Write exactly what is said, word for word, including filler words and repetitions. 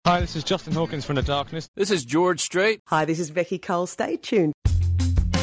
Hi, this is Justin Hawkins from The Darkness. This is George Strait. Hi, this is Becky Cole. Stay tuned.